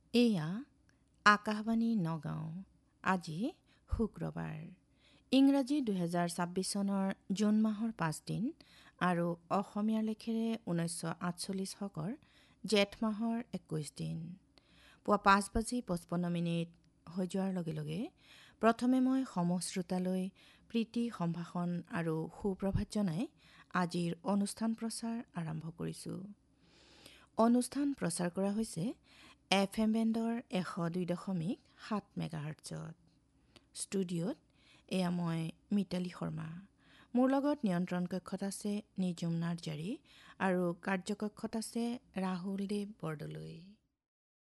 এয়া আকাশবাণী নগাঁও। আজি শুক্ৰবাৰ, ইংৰাজী 2026 চনৰ জুন মাহৰ 5 দিন আৰু অসমীয়া লেখেৰে 1948 শকৰ জেঠ মাহৰ 21 দিন। পুৱা 5:55 হৈ যোৱাৰ লগে লগে প্ৰথমে মই সমূহ শ্ৰোতালৈ প্ৰীতি সম্ভাষণ আৰু সুপ্ৰভাত জনাই আজিৰ অনুষ্ঠান প্ৰচাৰ আৰম্ভ কৰিছোঁ। অনুষ্ঠান প্ৰচাৰ কৰা হৈছে FM বেণ্ডৰ 102.7 মেগাহাৰ্টজত। ষ্টুডিঅ'ত এয়া মই মিতালী শৰ্মা। মোৰ লগত নিয়ন্ত্ৰণ কক্ষত আছে নিজুম নাৰ্জাৰী আৰু কাৰ্যকক্ষত আছে ৰাহুল দেৱ বৰদলৈ।